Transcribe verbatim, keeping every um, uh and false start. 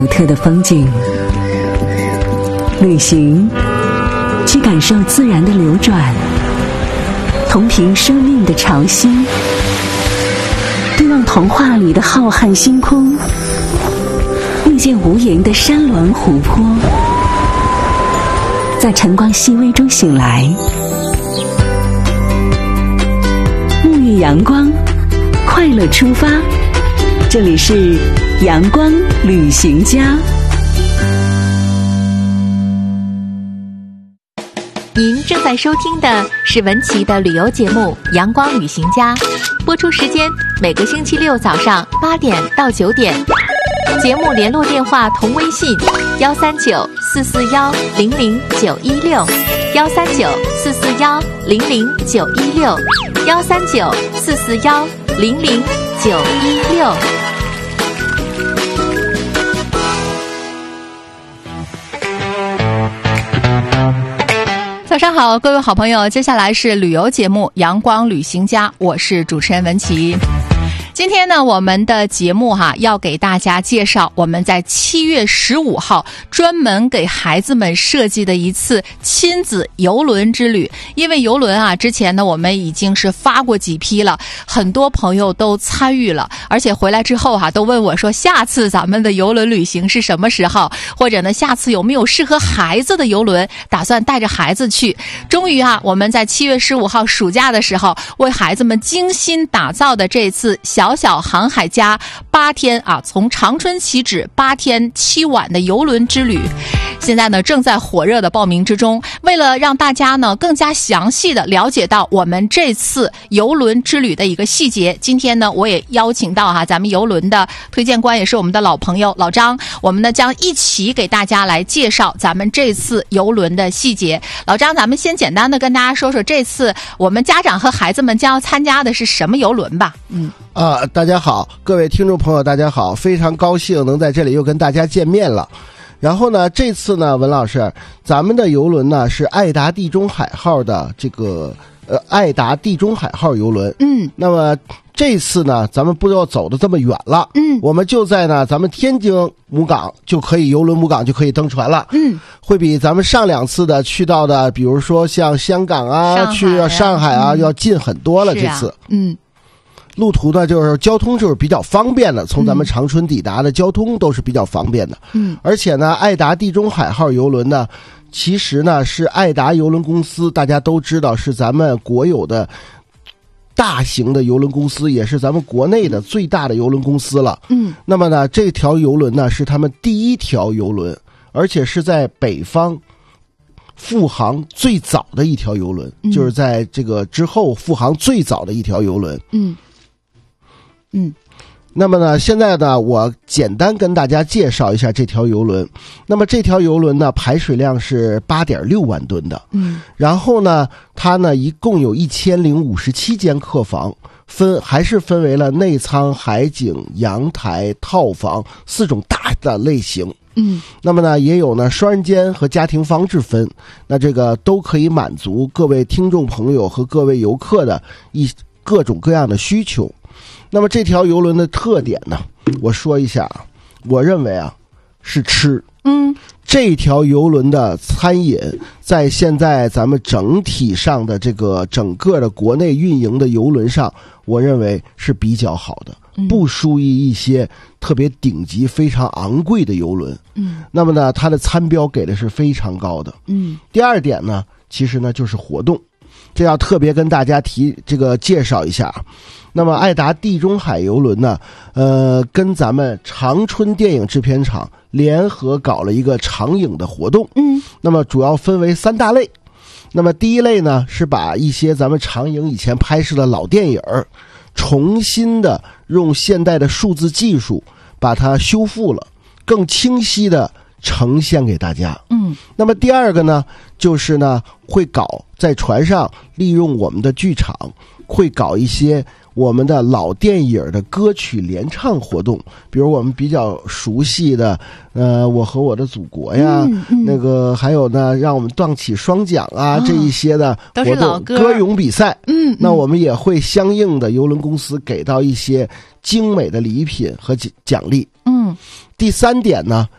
独特的风景，旅行去感受自然的流转，同频生命的潮汐，对望童话里的浩瀚星空，遇见无垠的山峦湖泊，在晨光熹微中醒来，沐浴阳光，快乐出发。这里是阳光旅行家。 您正在收听的是文琪的旅游节目《阳光旅行家》，播出时间每个星期六早上八点到九点。节目联络电话同微信幺三九四四幺零零九一六幺三九四四幺零零九一六幺三九四四幺零零九一六。早上好，各位好朋友，接下来是旅游节目《阳光旅行家》，我是主持人文琪。今天呢，我们的节目哈、啊、要给大家介绍我们在七月十五号专门给孩子们设计的一次亲子游轮之旅。因为游轮啊，之前呢我们已经是发过几批了，很多朋友都参与了，而且回来之后哈、啊、都问我说，下次咱们的游轮旅行是什么时候？或者呢，下次有没有适合孩子的游轮，打算带着孩子去。终于啊，我们在七月十五号暑假的时候，为孩子们精心打造的这次小小航海家八天啊，从长春起止八天七晚的游轮之旅，现在呢正在火热的报名之中。为了让大家呢更加详细的了解到我们这次游轮之旅的一个细节，今天呢我也邀请到哈、啊、咱们游轮的推荐官，也是我们的老朋友老张，我们呢将一起给大家来介绍咱们这次游轮的细节。老张，咱们先简单的跟大家说说这次我们家长和孩子们将要参加的是什么游轮吧。嗯啊，大家好，各位听众朋友大家好，非常高兴能在这里又跟大家见面了。然后呢，这次呢，文老师，咱们的游轮呢是爱达地中海号的这个呃爱达地中海号游轮。嗯，那么这次呢，咱们不要走得这么远了。嗯，我们就在呢咱们天津母港就可以游轮母港就可以登船了。嗯，会比咱们上两次的去到的，比如说像香港啊、 上海啊去上海啊、嗯、要近很多了。 啊、 这次， 嗯。 路途呢，就是交通就是比较方便的，从咱们长春抵达的交通都是比较方便的。嗯，而且呢，爱达地中海号游轮呢，其实呢是爱达邮轮公司，大家都知道是咱们国有的大型的邮轮公司，也是咱们国内的最大的邮轮公司了。嗯，那么呢，这条游轮呢是他们第一条游轮，而且是在北方复航最早的一条游轮、嗯、就是在这个之后复航最早的一条游轮。嗯嗯，那么呢，现在呢，我简单跟大家介绍一下这条游轮。那么这条游轮呢，排水量是 八点六万吨的。嗯，然后呢，它呢一共有一千零五十七间客房，分还是分为了内舱、海景、阳台、套房四种大的类型。嗯，那么呢，也有呢双人间和家庭房之分，那这个都可以满足各位听众朋友和各位游客的一各种各样的需求。那么这条游轮的特点呢，我说一下啊，我认为啊是吃。嗯，这条游轮的餐饮在现在咱们整体上的这个整个的国内运营的游轮上，我认为是比较好的，不输于一些特别顶级非常昂贵的游轮。嗯，那么呢，它的餐标给的是非常高的。嗯，第二点呢，其实呢就是活动，这要特别跟大家提这个介绍一下。那么爱达地中海游轮呢，呃，跟咱们长春电影制片厂联合搞了一个长影的活动。嗯，那么主要分为三大类。那么第一类呢，是把一些咱们长影以前拍摄的老电影重新的用现代的数字技术把它修复了，更清晰的呈现给大家。嗯，那么第二个呢，就是呢会搞在船上利用我们的剧场，会搞一些我们的老电影的歌曲联唱活动，比如我们比较熟悉的呃我和我的祖国呀、嗯嗯、那个还有呢让我们荡起双桨啊、哦、这一些的活动，都是老歌歌咏比赛。嗯，那我们也会相应的邮轮公司给到一些精美的礼品和奖励。嗯，第三点呢，